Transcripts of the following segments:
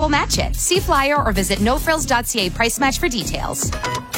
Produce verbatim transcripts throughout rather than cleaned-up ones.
will match it. See flyer or visit no frills dot c a price match for details.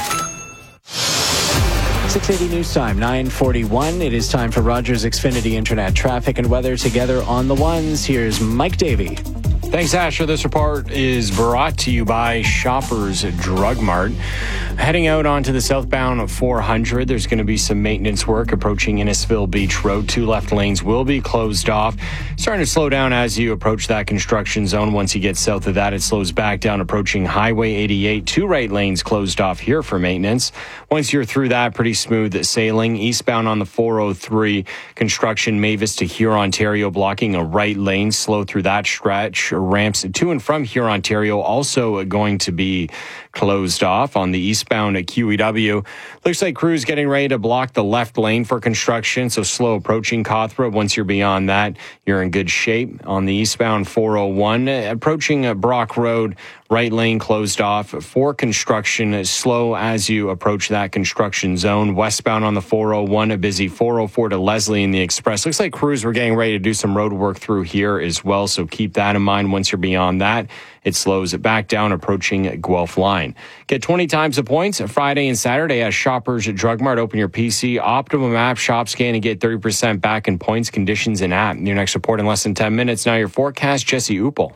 six eighty News Time, nine forty-one. It is time for Rogers Xfinity Internet traffic and weather together on the ones. Here's Mike Davey. Thanks, Asher. This report is brought to you by Shoppers Drug Mart. Heading out onto the southbound of four hundred, there's going to be some maintenance work approaching Innisfil Beach Road. Two left lanes will be closed off. Starting to slow down as you approach that construction zone. Once you get south of that, it slows back down approaching Highway eighty-eight. Two right lanes closed off here for maintenance. Once you're through that, pretty smooth sailing. Eastbound on the four oh three, construction Mavis to Huron, Ontario, blocking a right lane. Slow through that stretch. Ramps to and from Huron, Ontario also going to be closed off. On the eastbound at Q E W, looks like crews getting ready to block the left lane for construction, so slow approaching Cawthra. Once you're beyond that, you're in good shape. On the eastbound four oh one, approaching Brock Road, right lane closed off for construction, slow as you approach that construction zone. Westbound on the four oh one, a busy four oh four to Leslie in the Express. Looks like crews were getting ready to do some road work through here as well, so keep that in mind. Once you're beyond that, it slows it back down approaching Guelph Line. Get twenty times the points Friday and Saturday at Shoppers at Drug Mart. Open your P C, Optimum app, shop scan, and get thirty percent back in points, conditions, and app. Your next report in less than ten minutes. Now your forecast, Jesse Uppel.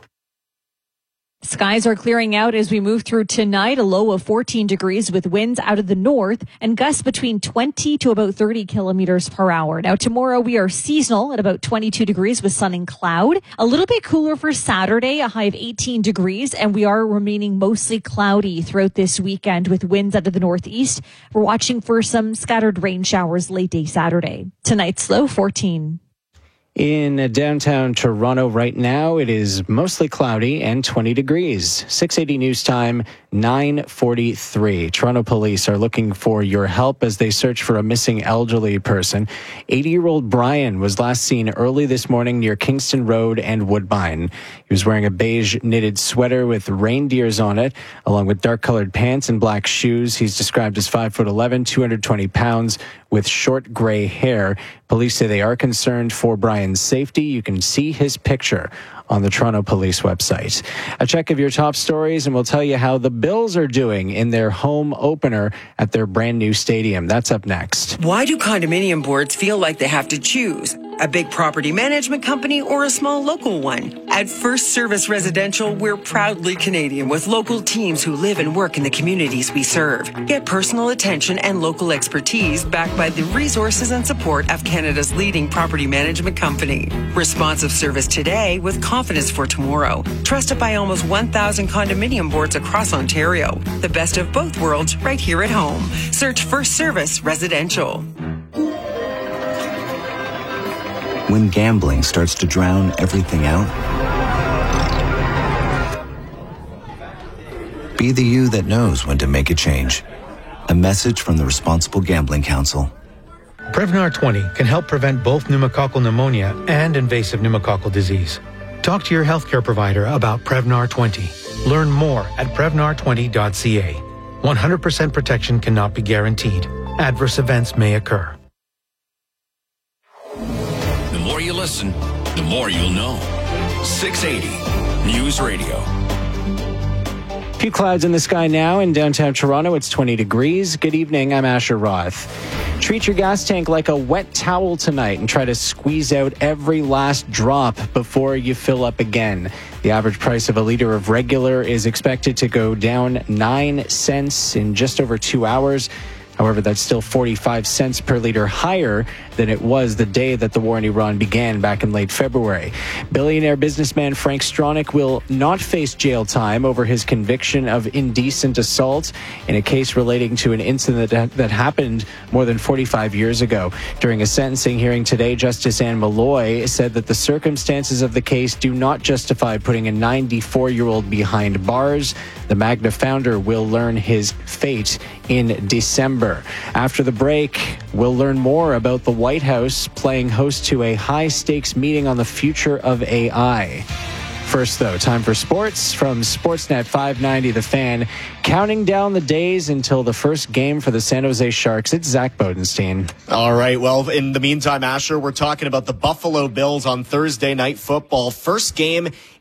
Skies are clearing out as we move through tonight, a low of fourteen degrees with winds out of the north and gusts between twenty to about thirty kilometers per hour. Now tomorrow we are seasonal at about twenty-two degrees with sun and cloud. A little bit cooler for Saturday, a high of eighteen degrees, and we are remaining mostly cloudy throughout this weekend with winds out of the northeast. We're watching for some scattered rain showers late day Saturday. Tonight's low fourteen. In downtown Toronto right now, it is mostly cloudy and twenty degrees. six eighty News Time, nine forty-three. Toronto police are looking for your help as they search for a missing elderly person. eighty-year-old Brian was last seen early this morning near Kingston Road and Woodbine. He was wearing a beige knitted sweater with reindeers on it, along with dark-colored pants and black shoes. He's described as five foot eleven, two hundred twenty pounds, with short gray hair. Police say they are concerned for Brian's safety. You can see his picture on the Toronto Police website. A check of your top stories, and we'll tell you how the Bills are doing in their home opener at their brand new stadium. That's up next. Why do condominium boards feel like they have to choose? A big property management company or a small local one? At First Service Residential, we're proudly Canadian with local teams who live and work in the communities we serve. Get personal attention and local expertise backed by the resources and support of Canada's leading property management company. Responsive service today with confidence for tomorrow. Trusted by almost one thousand condominium boards across Ontario. The best of both worlds right here at home. Search First Service Residential. When gambling starts to drown everything out, be the you that knows when to make a change. A message from the Responsible Gambling Council. Prevnar twenty can help prevent both pneumococcal pneumonia and invasive pneumococcal disease. Talk to your healthcare provider about Prevnar twenty. Learn more at prevnar twenty dot c a. one hundred percent protection cannot be guaranteed. Adverse events may occur. The more you listen, the more you'll know. six eighty News Radio. A few clouds in the sky now in downtown Toronto. It's twenty degrees. Good evening. I'm Asher Roth. Treat your gas tank like a wet towel tonight and try to squeeze out every last drop before you fill up again. The average price of a liter of regular is expected to go down nine cents in just over two hours. However, that's still forty-five cents per liter higher than it was the day that the war in Iran began back in late February. Billionaire businessman Frank Stronach will not face jail time over his conviction of indecent assault in a case relating to an incident that, that happened more than forty-five years ago. During a sentencing hearing today, Justice Anne Malloy said that the circumstances of the case do not justify putting a ninety-four-year-old behind bars. The Magna founder will learn his fate in December. After the break, we'll learn more about the White House playing host to a high-stakes meeting on the future of A I. First, though, time for sports from Sportsnet five ninety The Fan. Counting down the days until the first game for the San Jose Sharks. It's Zach Bodenstein. All right. Well, in the meantime, Asher, we're talking about the Buffalo Bills on Thursday Night Football. First game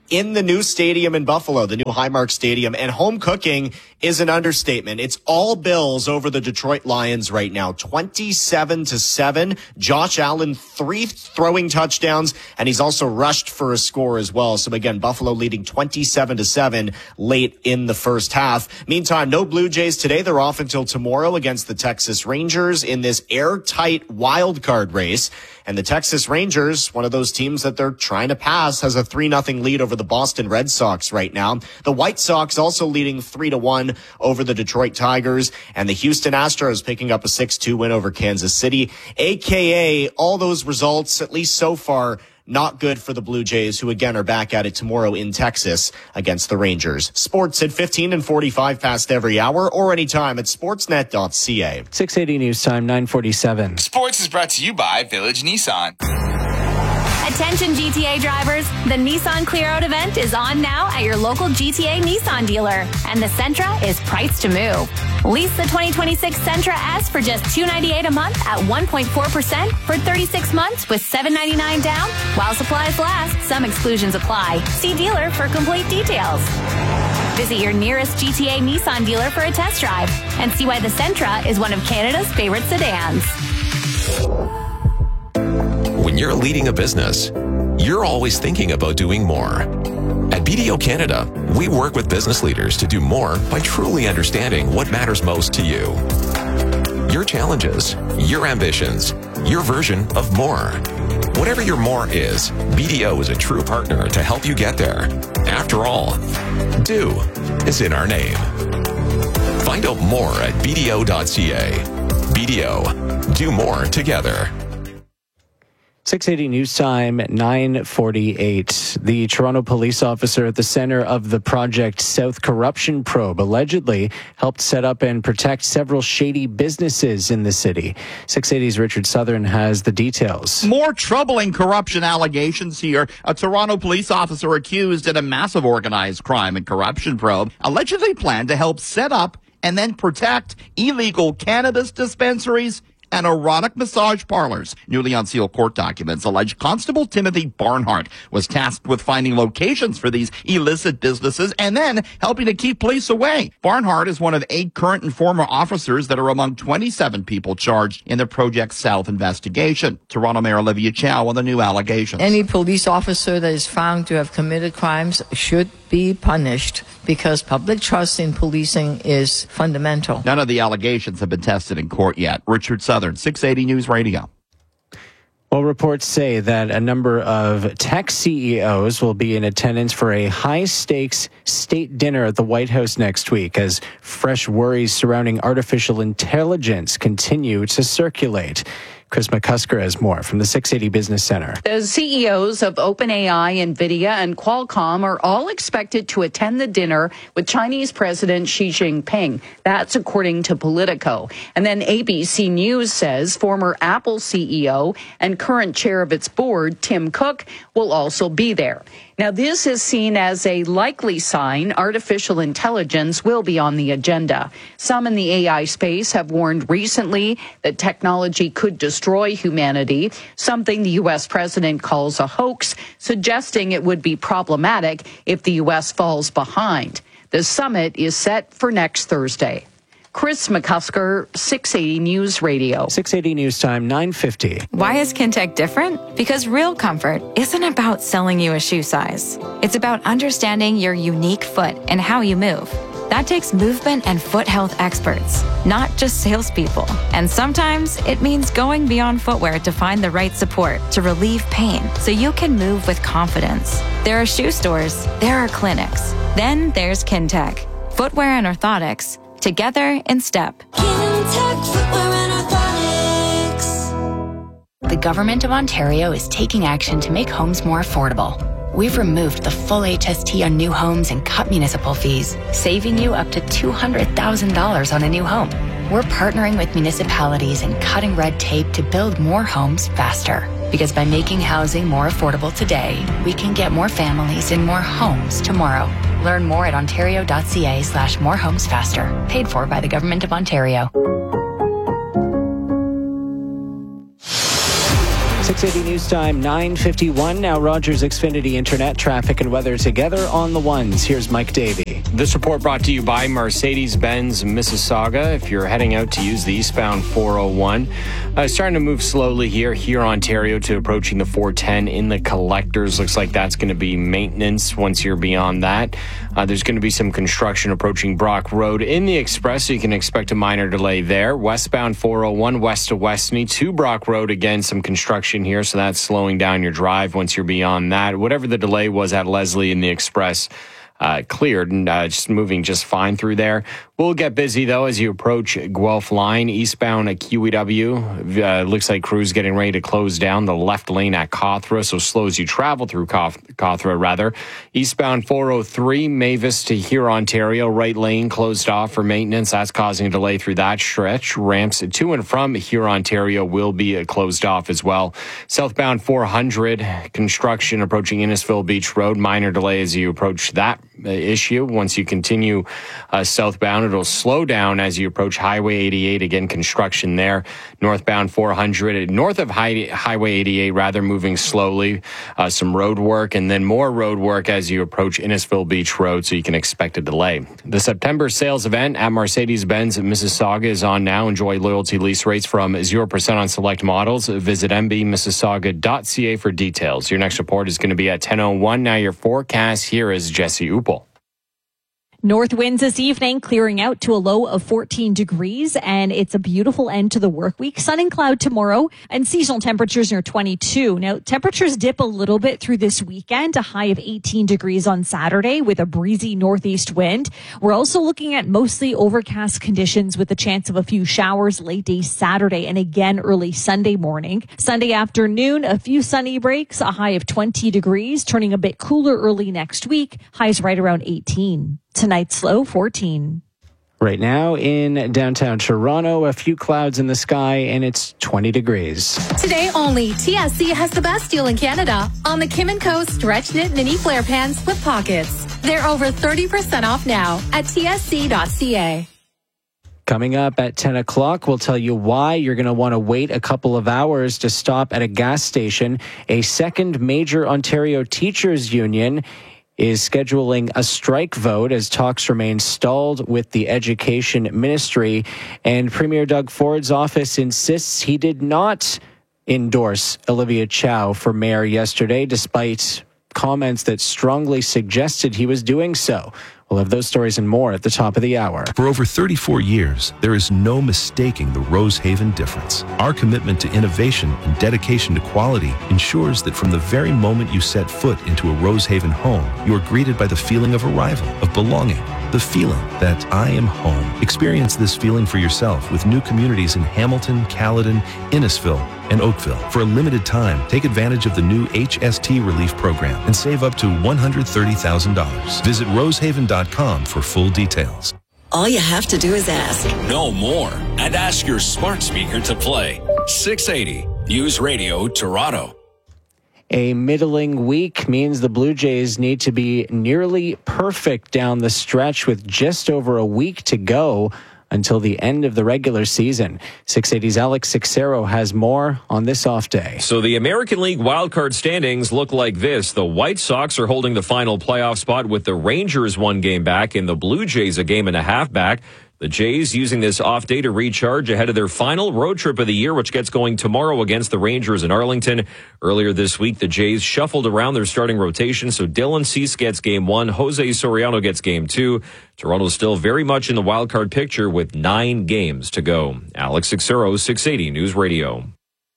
in the new stadium in Buffalo, the new Highmark Stadium, and home cooking is an understatement. It's all Bills over the Detroit Lions right now, twenty-seven to seven. Josh Allen, three throwing touchdowns, and he's also rushed for a score as well. So again, Buffalo leading twenty-seven to seven late in the first half. Meantime, no Blue Jays today. They're off until tomorrow against the Texas Rangers in this airtight wild card race. And the Texas Rangers, one of those teams that they're trying to pass, has a three nothing lead over the Boston Red Sox right now. The White Sox also leading three to one over the Detroit Tigers. And the Houston Astros picking up a six two win over Kansas City. A K A all those results, at least so far, not good for the Blue Jays, who again are back at it tomorrow in Texas against the Rangers. Sports at fifteen and forty-five past every hour or anytime at sportsnet dot c a. six eighty News Time, nine forty-seven. Sports is brought to you by Village Nissan. Attention G T A drivers, the Nissan Clear Out event is on now at your local G T A Nissan dealer, and the Sentra is priced to move. Lease the twenty twenty-six Sentra S for just two hundred ninety-eight dollars a month at one point four percent for thirty-six months with seven hundred ninety-nine dollars down. While supplies last, some exclusions apply. See dealer for complete details. Visit your nearest G T A Nissan dealer for a test drive and see why the Sentra is one of Canada's favorite sedans. When you're leading a business, you're always thinking about doing more. At B D O Canada, we work with business leaders to do more by truly understanding what matters most to you. Your challenges, your ambitions, your version of more. Whatever your more is, B D O is a true partner to help you get there. After all, do is in our name. Find out more at b d o dot c a. B D O, do more together. six eighty News Time, nine forty-eight. The Toronto police officer at the center of the Project South corruption probe allegedly helped set up and protect several shady businesses in the city. six eighty's Richard Southern has the details. More troubling corruption allegations here. A Toronto police officer accused in a massive organized crime and corruption probe allegedly planned to help set up and then protect illegal cannabis dispensaries and erotic massage parlors. Newly unsealed court documents allege Constable Timothy Barnhart was tasked with finding locations for these illicit businesses and then helping to keep police away. Barnhart is one of eight current and former officers that are among twenty-seven people charged in the Project South investigation. Toronto Mayor Olivia Chow on the new allegations. Any police officer that is found to have committed crimes should be punished because public trust in policing is fundamental. None of the allegations have been tested in court yet. Richard Southern, six eighty News Radio. Well, reports say that a number of tech C E Os will be in attendance for a high-stakes state dinner at the White House next week as fresh worries surrounding artificial intelligence continue to circulate. Chris McCusker has more from the six eighty Business Center. The C E Os of OpenAI, NVIDIA, and Qualcomm are all expected to attend the dinner with Chinese President Xi Jinping. That's according to Politico. And then A B C News says former Apple C E O and current chair of its board, Tim Cook, will also be there. Now, this is seen as a likely sign artificial intelligence will be on the agenda. Some in the A I space have warned recently that technology could destroy humanity, something the U S president calls a hoax, suggesting it would be problematic if the U S falls behind. The summit is set for next Thursday. Chris McCusker, six eighty News Radio. six eighty News Time, nine fifty. Why is Kintec different? Because real comfort isn't about selling you a shoe size. It's about understanding your unique foot and how you move. That takes movement and foot health experts, not just salespeople. And sometimes it means going beyond footwear to find the right support to relieve pain so you can move with confidence. There are shoe stores, there are clinics. Then there's Kintec, footwear and orthotics, together in step. Kintec Footwear and Orthotics. The Government of Ontario is taking action to make homes more affordable. We've removed the full H S T on new homes and cut municipal fees, saving you up to two hundred thousand dollars on a new home. We're partnering with municipalities and cutting red tape to build more homes faster. Because by making housing more affordable today, we can get more families in more homes tomorrow. Learn more at ontario.ca slash more homes faster. Paid for by the Government of Ontario. six eighty News Time, nine fifty-one. Now Rogers Xfinity Internet, traffic and weather together on the ones. Here's Mike Davey. This report brought to you by Mercedes-Benz Mississauga. If you're heading out to use the eastbound four oh one, uh, starting to move slowly here, here Ontario to approaching the four ten in the collectors. Looks like that's going to be maintenance once you're beyond that. Uh, there's going to be some construction approaching Brock Road in the express, so you can expect a minor delay there. Westbound four oh one, west to Westney to Brock Road. Again, some construction here, so that's slowing down your drive once you're beyond that. Whatever the delay was at Leslie in the express, Uh, cleared and uh, just moving just fine through there. We'll get busy, though, as you approach Guelph Line. Eastbound at Q E W. Uh, looks like crews getting ready to close down the left lane at Cawthra, so slow as you travel through Cawthra, rather. Eastbound four oh three, Mavis to here, Ontario. Right lane closed off for maintenance. That's causing a delay through that stretch. Ramps to and from here, Ontario will be uh, closed off as well. Southbound four hundred, construction approaching Innisfil Beach Road. Minor delay as you approach that issue. Once you continue uh, southbound, it'll slow down as you approach Highway eighty-eight. Again, construction there. Northbound four hundred, north of high, Highway eighty-eight, rather, moving slowly. Uh, some road work and then more road work as you approach Innisfil Beach Road, so you can expect a delay. The September sales event at Mercedes-Benz Mississauga is on now. Enjoy loyalty lease rates from zero percent on select models. Visit m b mississauga dot c a for details. Your next report is going to be at ten oh one. Now your forecast, here is Jesse Upel. North winds this evening, clearing out to a low of fourteen degrees, and it's a beautiful end to the work week. Sun and cloud tomorrow, and seasonal temperatures near twenty-two. Now, temperatures dip a little bit through this weekend, a high of eighteen degrees on Saturday with a breezy northeast wind. We're also looking at mostly overcast conditions with a chance of a few showers late day Saturday and again early Sunday morning. Sunday afternoon, a few sunny breaks, a high of twenty degrees, turning a bit cooler early next week. Highs right around eighteen. Tonight's low, fourteen. Right now in downtown Toronto, a few clouds in the sky, and it's twenty degrees. Today only, T S C has the best deal in Canada on the Kim and Co. stretch knit mini flare pants with pockets. They're over thirty percent off now at t s c dot c a. Coming up at ten o'clock, we'll tell you why you're going to want to wait a couple of hours to stop at a gas station. A second major Ontario teachers union is scheduling a strike vote as talks remain stalled with the Education Ministry. And Premier Doug Ford's office insists he did not endorse Olivia Chow for mayor yesterday, despite comments that strongly suggested he was doing so. We'll have those stories and more at the top of the hour. For over thirty-four years, there is no mistaking the Rosehaven difference. Our commitment to innovation and dedication to quality ensures that from the very moment you set foot into a Rosehaven home, you are greeted by the feeling of arrival, of belonging, the feeling that I am home. Experience this feeling for yourself with new communities in Hamilton, Caledon, Innisfil, and Oakville. For a limited time, take advantage of the new H S T relief program and save up to one hundred thirty thousand dollars. Visit rosehaven dot com for full details. All you have to do is ask. Know more and ask your smart speaker to play. six eighty News Radio Toronto. A middling week means the Blue Jays need to be nearly perfect down the stretch with just over a week to go until the end of the regular season. six eighty's Alex Sixero has more on this off day. So the American League wildcard standings look like this. The White Sox are holding the final playoff spot with the Rangers one game back and the Blue Jays a game and a half back. The Jays using this off day to recharge ahead of their final road trip of the year, which gets going tomorrow against the Rangers in Arlington. Earlier this week, the Jays shuffled around their starting rotation, so Dylan Cease gets game one, Jose Soriano gets game two. Toronto's still very much in the wild card picture with nine games to go. Alex Sixero, six eighty News Radio.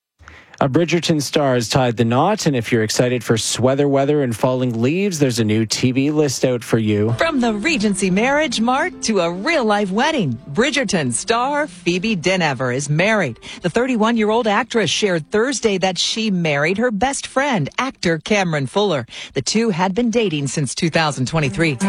A Bridgerton star has tied the knot, and if you're excited for sweater weather and falling leaves, there's a new T V list out for you. From the Regency Marriage Mart to a real-life wedding, Bridgerton star Phoebe Dinever is married. The thirty-one-year-old actress shared Thursday that she married her best friend, actor Cameron Fuller. The two had been dating since two thousand twenty-three.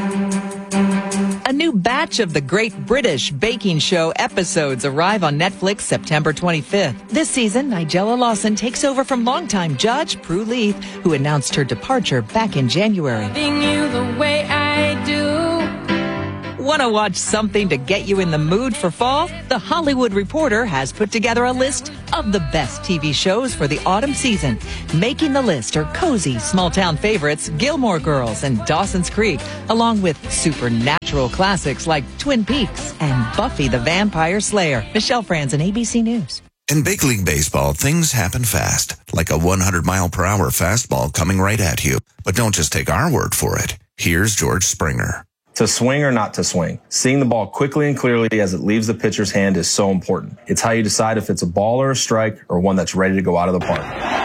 A new batch of the Great British Baking Show episodes arrive on Netflix September twenty-fifth. This season, Nigella Lawson takes over from longtime judge Prue Leith, who announced her departure back in January. Loving you the way I do. One Want to watch something to get you in the mood for fall? The Hollywood Reporter has put together a list of the best T V shows for the autumn season. Making the list are cozy, small-town favorites Gilmore Girls and Dawson's Creek, along with supernatural classics like Twin Peaks and Buffy the Vampire Slayer. Michelle Franzen, A B C News. In big league baseball, things happen fast, like a one hundred mile per hour fastball coming right at you. But don't just take our word for it. Here's George Springer. To swing or not to swing, seeing the ball quickly and clearly as it leaves the pitcher's hand is so important. It's how you decide if it's a ball or a strike or one that's ready to go out of the park.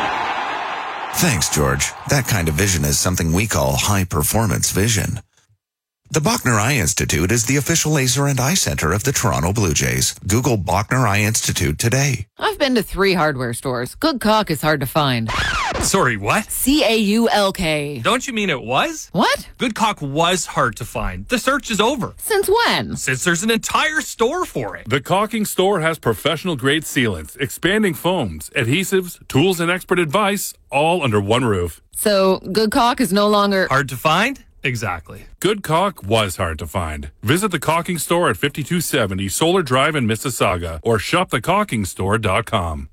Thanks, George. That kind of vision is something we call high-performance vision. The Bachner Eye Institute is the official laser and eye center of the Toronto Blue Jays. Google Bachner Eye Institute today. I've been to three hardware stores. Good caulk is hard to find. Sorry, what? C A U L K. Don't you mean it was? What? Good caulk was hard to find. The search is over. Since when? Since there's an entire store for it. The Caulking Store has professional-grade sealants, expanding foams, adhesives, tools, and expert advice, all under one roof. So, good caulk is no longer... hard to find? Exactly. Good caulk was hard to find. Visit the Caulking Store at fifty-two seventy Solar Drive in Mississauga or shop the caulking store dot com.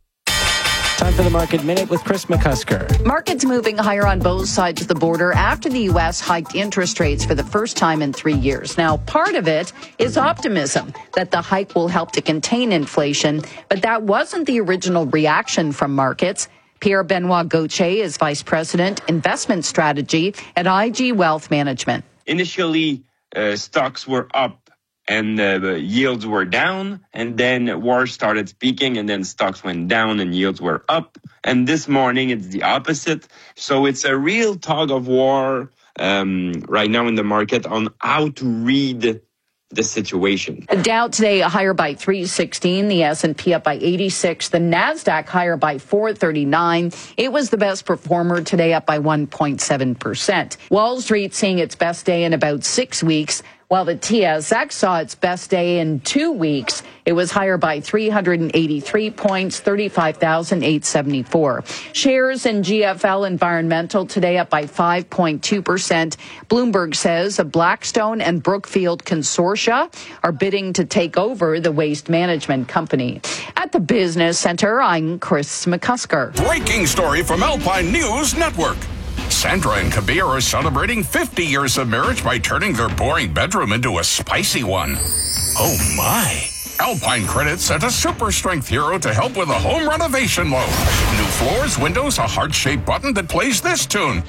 Time for the Market Minute with Chris McCusker. Markets moving higher on both sides of the border after the U S hiked interest rates for the first time in three years. Now, part of it is optimism that the hike will help to contain inflation, but that wasn't the original reaction from markets. Pierre-Benoit Gauthier is Vice President, Investment Strategy at I G Wealth Management. Initially, uh, stocks were up and uh, yields were down, and then war started speaking, and then stocks went down and yields were up. And this morning, it's the opposite. So it's a real tug of war um, right now in the market on how to read the situation. The Dow today higher by three sixteen, the S and P up by eighty-six, the Nasdaq higher by four thirty-nine. It was the best performer today, up by one point seven percent. Wall Street seeing its best day in about six weeks, while the T S X saw its best day in two weeks. It was higher by three hundred eighty-three points, thirty-five thousand eight hundred seventy-four. Shares in G F L Environmental today up by five point two percent. Bloomberg says a Blackstone and Brookfield consortia are bidding to take over the waste management company. At the Business Center, I'm Chris McCusker. Breaking story from Alpine News Network. Sandra and Kabir are celebrating fifty years of marriage by turning their boring bedroom into a spicy one. Oh my. Alpine Credit sent a super strength hero to help with a home renovation loan. New floors, windows, a heart-shaped button that plays this tune.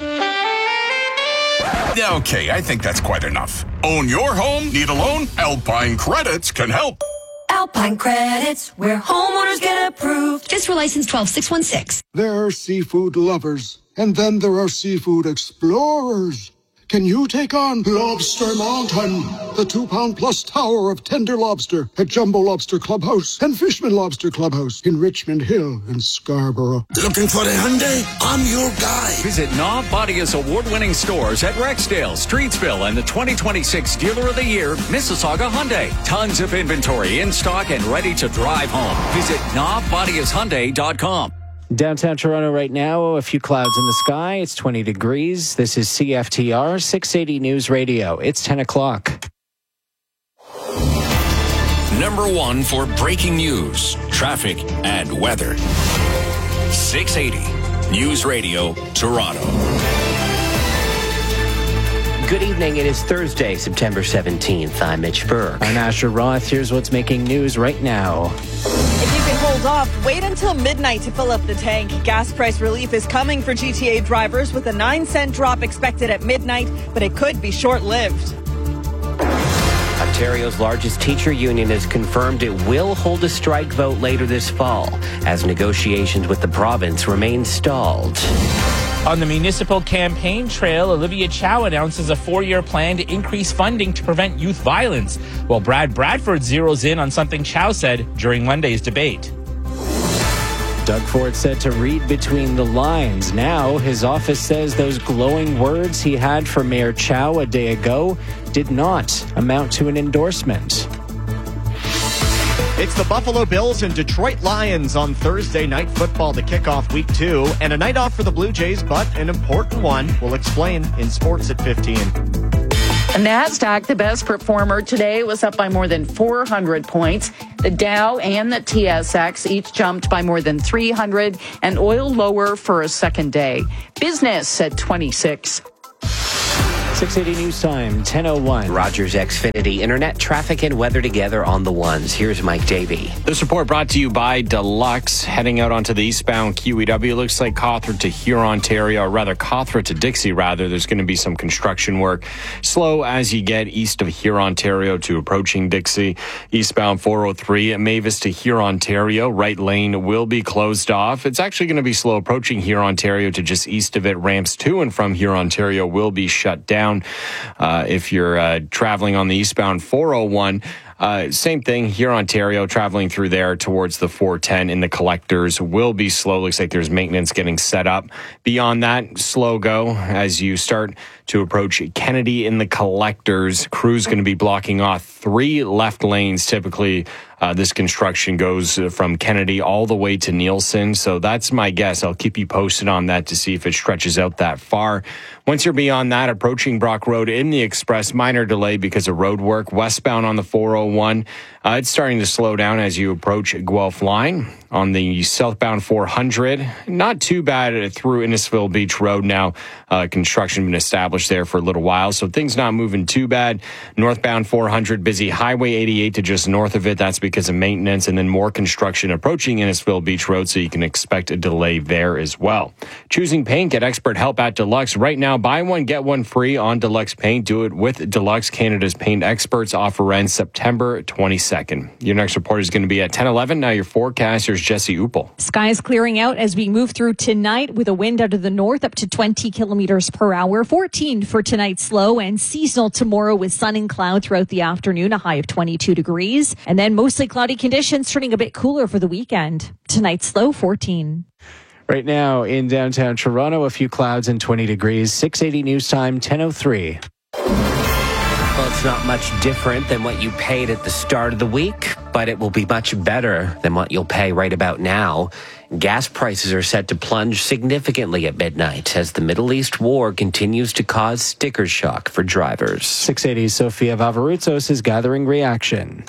Okay, I think that's quite enough. Own your home? Need a loan? Alpine Credits can help. Alpine Credits, where homeowners get approved. Fiscal license twelve six one six. There are seafood lovers, and then there are seafood explorers. Can you take on Lobster Mountain, the two-pound-plus tower of tender lobster at Jumbo Lobster Clubhouse and Fishman Lobster Clubhouse in Richmond Hill and Scarborough? Looking for a Hyundai? I'm your guy. Visit Knob Bodia's award-winning stores at Rexdale, Streetsville, and the twenty twenty-six Dealer of the Year, Mississauga Hyundai. Tons of inventory in stock and ready to drive home. Visit knob bodias hyundai dot com. Downtown Toronto right now, a few clouds in the sky. It's twenty degrees. This is C F T R, six eighty News Radio. It's ten o'clock. Number one for breaking news, traffic, and weather. six eighty News Radio, Toronto. Good evening. It is Thursday, September seventeenth. I'm Mitch Burke. I'm Asher Roth. Here's what's making news right now. If you can hold off, wait until midnight to fill up the tank. Gas price relief is coming for G T A drivers with a nine cent drop expected at midnight, but it could be short-lived. Ontario's largest teacher union has confirmed it will hold a strike vote later this fall as negotiations with the province remain stalled. On the municipal campaign trail, Olivia Chow announces a four-year plan to increase funding to prevent youth violence, while Brad Bradford zeroes in on something Chow said during Monday's debate. Doug Ford said to read between the lines. Now, his office says those glowing words he had for Mayor Chow a day ago did not amount to an endorsement. It's the Buffalo Bills and Detroit Lions on Thursday Night Football to kick off week two, and a night off for the Blue Jays, but an important one. We'll explain in Sports at fifteen. The NASDAQ, the best performer today, was up by more than four hundred points. The Dow and the T S X each jumped by more than three hundred, and oil lower for a second day. Business at twenty-six. six eighty News Time, ten oh one. Rogers Xfinity, internet traffic and weather together on the ones. Here's Mike Davey. This report brought to you by Deluxe. Heading out onto the eastbound Q E W, looks like Cawthra to Huron, Ontario, or rather Cawthra to Dixie, rather. There's going to be some construction work. Slow as you get east of Huron, Ontario to approaching Dixie. Eastbound four oh three, Mavis to Huron, Ontario. Right lane will be closed off. It's actually going to be slow approaching Huron, Ontario to just east of it. Ramps to and from Huron, Ontario will be shut down. Uh, if you're uh, traveling on the eastbound four oh one, uh, same thing here, Ontario, traveling through there towards the four ten in the collectors will be slow. Looks like there's maintenance getting set up. Beyond that, slow go as you start to approach Kennedy in the collectors. Crew's going to be blocking off three left lanes. Typically, uh, this construction goes from Kennedy all the way to Nielsen. So that's my guess. I'll keep you posted on that to see if it stretches out that far. Once you're beyond that, approaching Brock Road in the express, minor delay because of road work. Westbound on the four oh one, uh, it's starting to slow down as you approach Guelph Line. On the southbound four hundred, not too bad through Innisfil Beach Road now. Uh, construction been established there for a little while, so things not moving too bad. Northbound four hundred, busy. Highway eighty-eight to just north of it. That's because of maintenance, and then more construction approaching Innisfil Beach Road, so you can expect a delay there as well. Choosing paint, get expert help at Deluxe. Right now, buy one, get one free on Deluxe Paint. Do it with Deluxe, Canada's paint experts. Offer ends September twenty-second. Your next report is going to be at ten eleven. Now your forecast, here's Jesse Upel. Skies clearing out as we move through tonight with a wind out of the north up to twenty kilometers per hour. fourteen for tonight's low, and seasonal tomorrow with sun and cloud throughout the afternoon, a high of twenty-two degrees. And then mostly cloudy conditions, turning a bit cooler for the weekend. Tonight's low, fourteen. Right now in downtown Toronto, a few clouds and twenty degrees. six eighty News Time, ten oh three. Well, it's not much different than what you paid at the start of the week, but it will be much better than what you'll pay right about now. Gas prices are set to plunge significantly at midnight as the Middle East war continues to cause sticker shock for drivers. six eighty Sofia Vavarutsos is gathering reaction.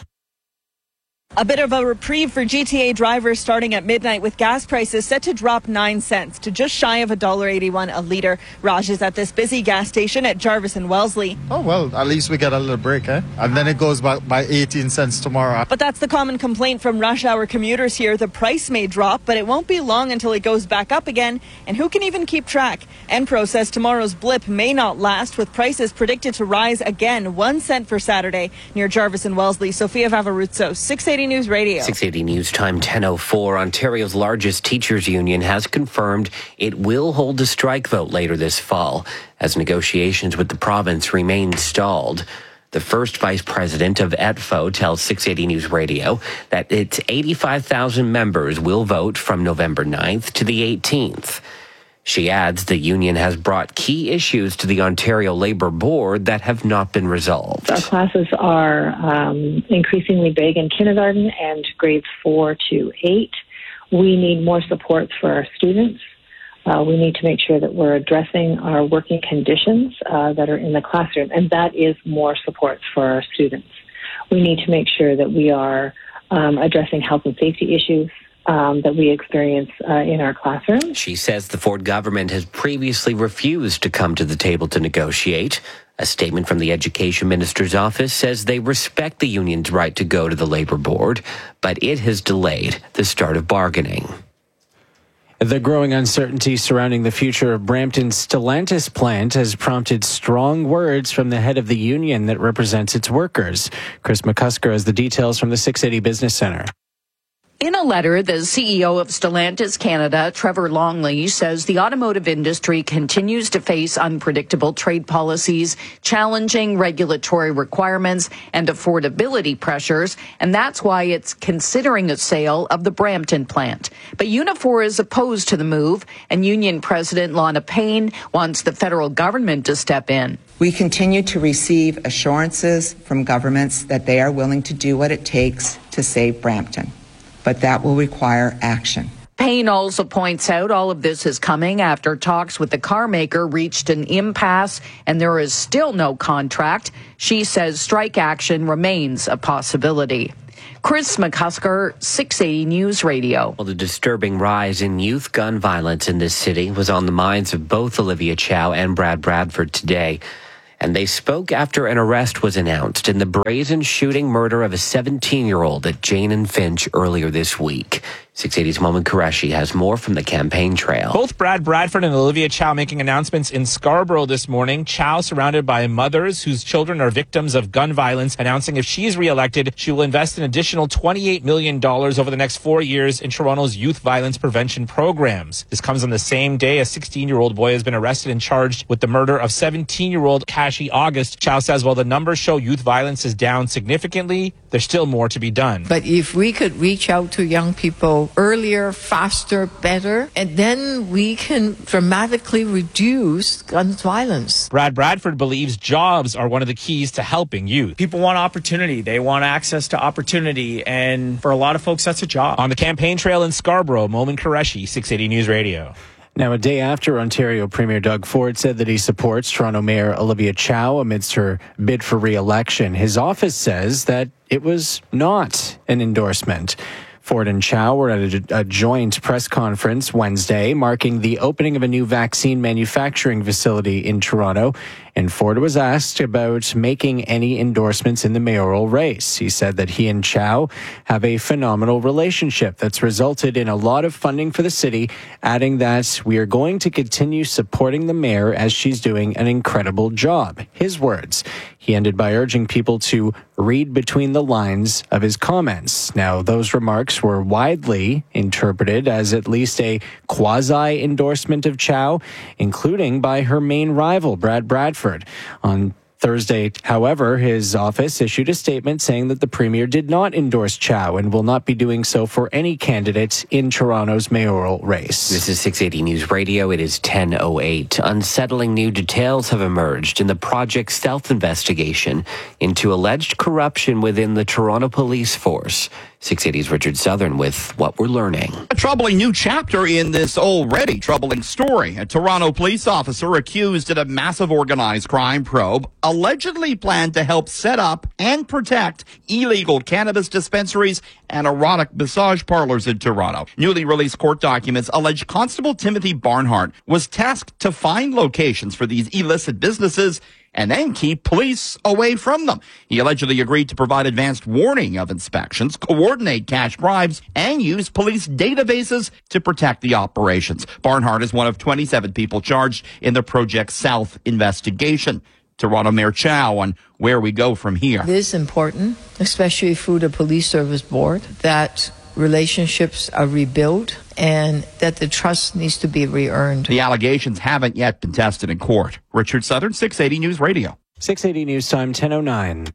A bit of a reprieve for G T A drivers starting at midnight with gas prices set to drop nine cents to just shy of one dollar eighty-one a litre. Raj is at this busy gas station at Jarvis and Wellesley. Oh, well, at least we get a little break, eh? And then it goes back by eighteen cents tomorrow. But that's the common complaint from rush hour commuters here. The price may drop, but it won't be long until it goes back up again. And who can even keep track? Enpro says tomorrow's blip may not last, with prices predicted to rise again one cent for Saturday near Jarvis and Wellesley. Sofia Vavarutsos, six eighty News Radio. six eighty News Time, ten oh four. Ontario's largest teachers union has confirmed it will hold a strike vote later this fall as negotiations with the province remain stalled. The first vice president of E T F O tells six eighty News Radio that its eighty-five thousand members will vote from November ninth to the eighteenth. She adds the union has brought key issues to the Ontario Labour Board that have not been resolved. Our classes are um, increasingly big in kindergarten and grades four to eight. We need more supports for our students. Uh, we need to make sure that we're addressing our working conditions uh, that are in the classroom, and that is more supports for our students. We need to make sure that we are um, addressing health and safety issues Um, that we experience uh, in our classroom. She says the Ford government has previously refused to come to the table to negotiate. A statement from the Education Minister's office says they respect the union's right to go to the Labour Board, but it has delayed the start of bargaining. The growing uncertainty surrounding the future of Brampton's Stellantis plant has prompted strong words from the head of the union that represents its workers. Chris McCusker has the details from the six eighty Business Center. In a letter, the C E O of Stellantis Canada, Trevor Longley, says the automotive industry continues to face unpredictable trade policies, challenging regulatory requirements, and affordability pressures, and that's why it's considering a sale of the Brampton plant. But Unifor is opposed to the move, and Union President Lana Payne wants the federal government to step in. We continue to receive assurances from governments that they are willing to do what it takes to save Brampton, but that will require action. Payne also points out all of this is coming after talks with the car maker reached an impasse and there is still no contract. She says strike action remains a possibility. Chris McCusker, six eighty News Radio. Well, the disturbing rise in youth gun violence in this city was on the minds of both Olivia Chow and Brad Bradford today. And they spoke after an arrest was announced in the brazen shooting murder of a seventeen-year-old at Jane and Finch earlier this week. six eighty's Momin Qureshi has more from the campaign trail. Both Brad Bradford and Olivia Chow making announcements in Scarborough this morning. Chow, surrounded by mothers whose children are victims of gun violence, announcing if she's reelected, she will invest an additional twenty-eight million dollars over the next four years in Toronto's youth violence prevention programs. This comes on the same day a sixteen-year-old boy has been arrested and charged with the murder of seventeen-year-old Kashi August. Chow says while the numbers show youth violence is down significantly, there's still more to be done. But if we could reach out to young people earlier, faster, better, and then we can dramatically reduce gun violence. Brad Bradford believes jobs are one of the keys to helping youth. People want opportunity. They want access to opportunity. And for a lot of folks, that's a job. On the campaign trail in Scarborough, Momin Qureshi, six eighty News Radio. Now, a day after Ontario Premier Doug Ford said that he supports Toronto Mayor Olivia Chow amidst her bid for re-election, his office says that it was not an endorsement. Ford and Chow were at a, a joint press conference Wednesday marking the opening of a new vaccine manufacturing facility in Toronto, and Ford was asked about making any endorsements in the mayoral race. He said that he and Chow have a phenomenal relationship that's resulted in a lot of funding for the city, adding that we are going to continue supporting the mayor as she's doing an incredible job. His words. He ended by urging people to read between the lines of his comments. Now, those remarks were widely interpreted as at least a quasi-endorsement of Chow, including by her main rival, Brad Bradford. On Thursday, however, his office issued a statement saying that the premier did not endorse Chow and will not be doing so for any candidate in Toronto's mayoral race. This is six eighty News Radio. It is ten oh eight. Unsettling new details have emerged in the Project Stealth investigation into alleged corruption within the Toronto Police Force. six eighty's Richard Southern with what we're learning. A troubling new chapter in this already troubling story. A Toronto police officer accused in a massive organized crime probe allegedly planned to help set up and protect illegal cannabis dispensaries and erotic massage parlors in Toronto. Newly released court documents allege Constable Timothy Barnhart was tasked to find locations for these illicit businesses and then keep police away from them. He allegedly agreed to provide advanced warning of inspections, coordinate cash bribes, and use police databases to protect the operations. Barnhart is one of twenty-seven people charged in the Project South investigation. Toronto Mayor Chow on where we go from here. It is important, especially through the Police Service Board, that relationships are rebuilt and that the trust needs to be re-earned. The allegations haven't yet been tested in court. Richard Southern, six eighty News Radio. six eighty News Time, ten oh nine.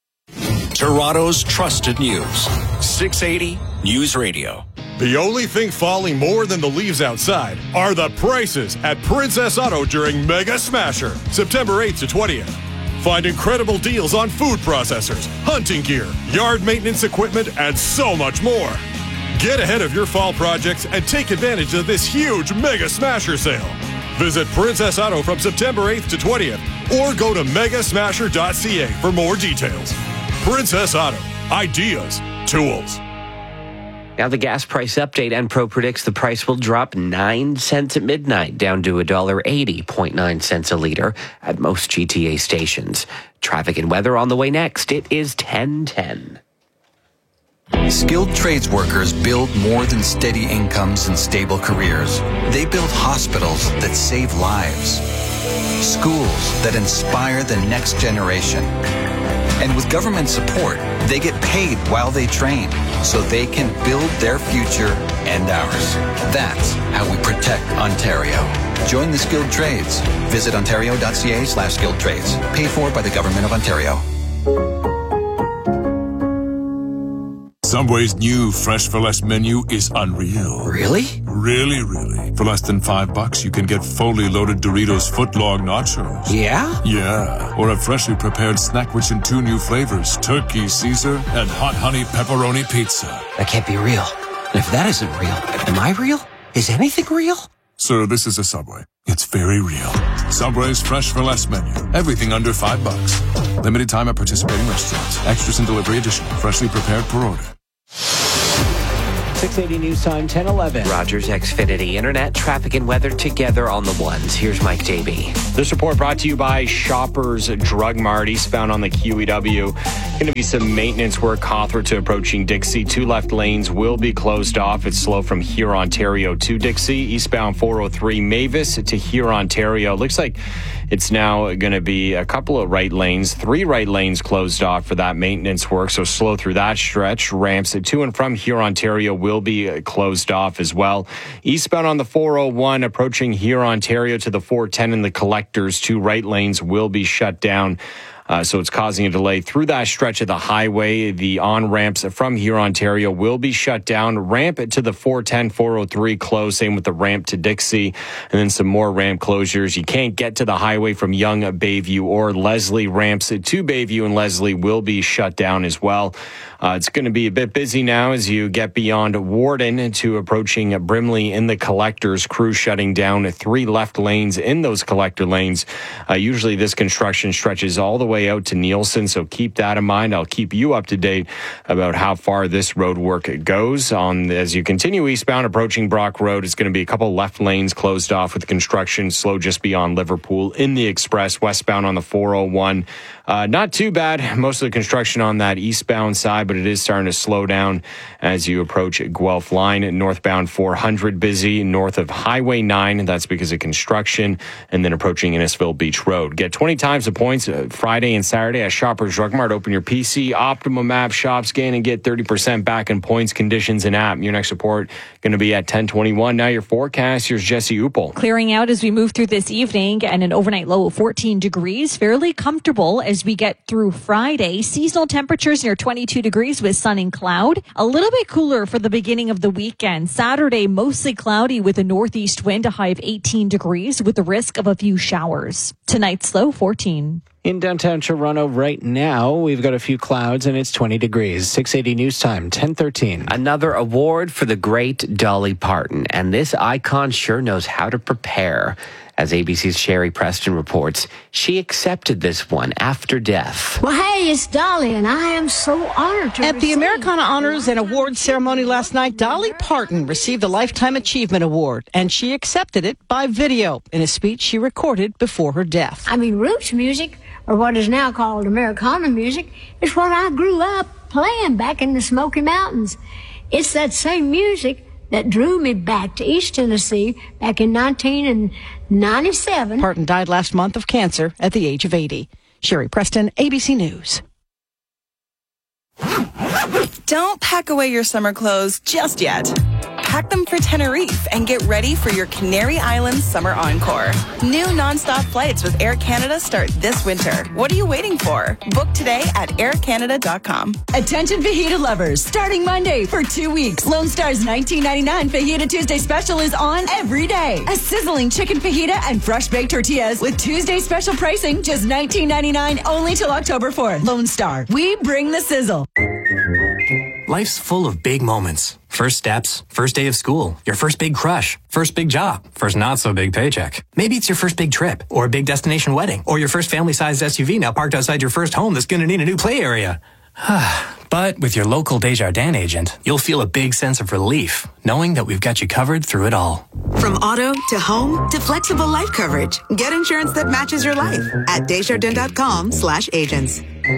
Toronto's trusted news. six eighty News Radio. The only thing falling more than the leaves outside are the prices at Princess Auto during Mega Smasher, September eighth to twentieth. Find incredible deals on food processors, hunting gear, yard maintenance equipment, and so much more. Get ahead of your fall projects and take advantage of this huge Mega Smasher sale. Visit Princess Auto from September eighth to twentieth or go to mega smasher dot c a for more details. Princess Auto. Ideas. Tools. Now the gas price update. Enpro predicts the price will drop nine cents at midnight, down to one dollar eighty point nine cents a liter at most G T A stations. Traffic and weather on the way next. It is ten ten. Skilled trades workers build more than steady incomes and stable careers. They build hospitals that save lives, schools that inspire the next generation. And with government support, they get paid while they train so they can build their future and ours. That's how we protect Ontario. Join the skilled trades. Visit ontario dot c a slash skilled trades. Paid for by the Government of Ontario. Subway's new Fresh for Less menu is unreal. Really? Really, really. For less than five bucks, you can get fully loaded Doritos footlong nachos. Yeah? Yeah. Or a freshly prepared snack rich in two new flavors, Turkey Caesar and Hot Honey Pepperoni Pizza. That can't be real. And if that isn't real, am I real? Is anything real? Sir, this is a Subway. It's very real. Subway's fresh for less menu. Everything under five bucks. Limited time at participating restaurants. Extras and delivery additional. Freshly prepared per order. six eighty News Time, ten eleven. Rogers Xfinity Internet, traffic and weather together on the ones. Here's Mike Davey. This report brought to you by Shoppers Drug Mart, eastbound on the Q E W. Going to be some maintenance work, Cawthra to approaching Dixie. Two left lanes will be closed off. It's slow from here, Ontario to Dixie. Eastbound four oh three Mavis to here, Ontario. Looks like it's now going to be a couple of right lanes, three right lanes closed off for that maintenance work. So slow through that stretch. Ramps to and from here, Ontario will be closed off as well. Eastbound on the four oh one approaching here, Ontario to the four ten and the Collectors. Two right lanes will be shut down. Uh, so it's causing a delay through that stretch of the highway. The on-ramps from here, Ontario, will be shut down. Ramp to the four ten, four oh three closed. Same with the ramp to Dixie. And then some more ramp closures. You can't get to the highway from Yonge, Bayview, or Leslie. Ramps to Bayview and Leslie will be shut down as well. Uh, it's going to be a bit busy now as you get beyond Warden to approaching Brimley in the Collectors. Crew shutting down three left lanes in those collector lanes. Uh, usually this construction stretches all the way out to Nielsen, so keep that in mind. I'll keep you up to date about how far this road work goes. On as you continue eastbound approaching Brock Road, it's going to be a couple left lanes closed off with construction slow just beyond Liverpool in the Express. Westbound on the four oh one. Uh, not too bad. Most of the construction on that eastbound side, but it is starting to slow down as you approach Guelph Line. Northbound four hundred busy north of Highway nine. That's because of construction. And then approaching Innisfil Beach Road. Get twenty times the points uh, Friday and Saturday at Shoppers Drug Mart. Open your P C, Optimum app, shop, scan, and get thirty percent back in points, conditions, and app. Your next report going to be at ten twenty-one. Now your forecast. Here's Jesse Upel. Clearing out as we move through this evening and an overnight low of fourteen degrees. Fairly comfortable as we get through Friday. Seasonal temperatures near twenty-two degrees with sun and cloud. A little bit cooler for the beginning of the weekend. Saturday, mostly cloudy with a northeast wind, a high of eighteen degrees with the risk of a few showers. Tonight's low, fourteen. In downtown Toronto right now, we've got a few clouds and it's twenty degrees. six eighty News Time, ten thirteen. Another award for the great Dolly Parton. And this icon sure knows how to prepare. As A B C's Sherry Preston reports, she accepted this one after death. Well, hey, it's Dolly, and I am so honored to At the Americana Honors and Awards ceremony last night, Dolly Parton received a Lifetime Achievement Award, and she accepted it by video in a speech she recorded before her death. I mean, roots music, or what is now called Americana music, is what I grew up playing back in the Smoky Mountains. It's that same music that drew me back to East Tennessee back in nineteen ninety-seven. Parton died last month of cancer at the age of eighty. Sherry Preston, A B C News. Don't pack away your summer clothes just yet. Pack them for Tenerife and get ready for your Canary Islands summer encore. New nonstop flights with Air Canada start this winter. What are you waiting for? Book today at air canada dot com. Attention fajita lovers. Starting Monday for two weeks, Lone Star's nineteen ninety-nine Fajita Tuesday special is on every day. A sizzling chicken fajita and fresh baked tortillas with Tuesday special pricing, just nineteen ninety-nine only till October fourth. Lone Star, we bring the sizzle. Life's full of big moments. First steps, first day of school, your first big crush, first big job, first not so big paycheck. Maybe it's your first big trip, or a big destination wedding, or your first family-sized S U V now parked outside your first home that's going to need a new play area. But with your local Desjardins agent, you'll feel a big sense of relief, knowing that we've got you covered through it all. From auto to home to flexible life coverage, get insurance that matches your life at Desjardins dot com slash agents.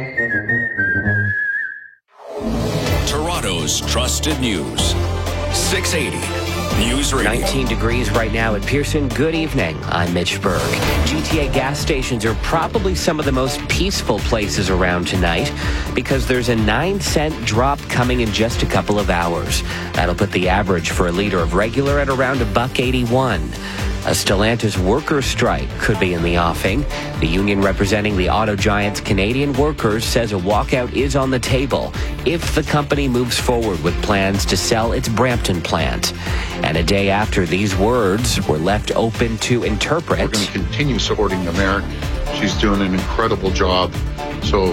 Toronto's trusted news. six eighty News Radio. nineteen degrees right now at Pearson. Good evening. I'm Mitch Berg. G T A gas stations are probably some of the most peaceful places around tonight because there's a nine cent drop coming in just a couple of hours. That'll put the average for a liter of regular at around a buck eighty-one. A Stellantis workers' strike could be in the offing. The union representing the auto giant's Canadian workers says a walkout is on the table if the company moves forward with plans to sell its Brampton plant. And a day after these words were left open to interpret. We're going to continue supporting the mayor. She's doing an incredible job. So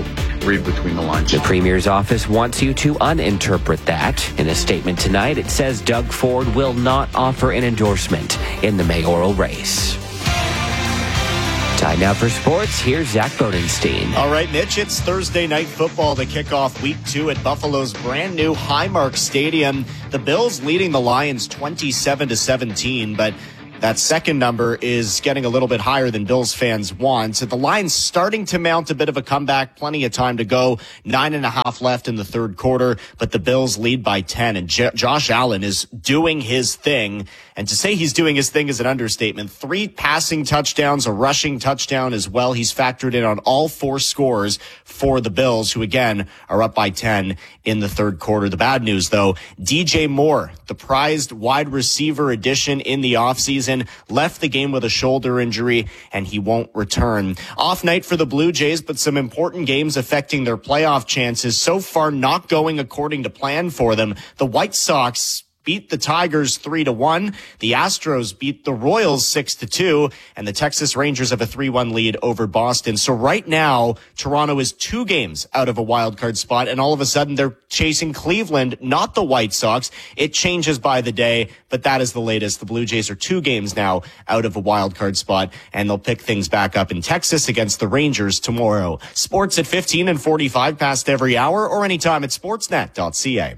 read between the lines. The Premier's office wants you to uninterpret that. In a statement tonight, it says Doug Ford will not offer an endorsement in the mayoral race. Time now for sports. Here's Zach Bodenstein. All right, Mitch, it's Thursday night football to kick off week two at Buffalo's brand new Highmark Stadium. The Bills leading the Lions twenty-seven to seventeen, but that second number is getting a little bit higher than Bills fans want. The Lions starting to mount a bit of a comeback. Plenty of time to go. Nine and a half left in the third quarter, but the Bills lead by ten. And J- Josh Allen is doing his thing. And to say he's doing his thing is an understatement. Three passing touchdowns, a rushing touchdown as well. He's factored in on all four scores for the Bills, who again are up by ten in the third quarter. The bad news, though, D J Moore, the prized wide receiver addition in the offseason, left the game with a shoulder injury, and he won't return. Off night for the Blue Jays, but some important games affecting their playoff chances. So far, not going according to plan for them. The White Sox beat the Tigers three to one. The Astros beat the Royals six to two, and the Texas Rangers have a three one lead over Boston. So right now, Toronto is two games out of a wild card spot, and all of a sudden they're chasing Cleveland, not the White Sox. It changes by the day, but that is the latest. The Blue Jays are two games now out of a wild card spot, and they'll pick things back up in Texas against the Rangers tomorrow. Sports at fifteen and forty-five past every hour, or anytime at sportsnet dot c a.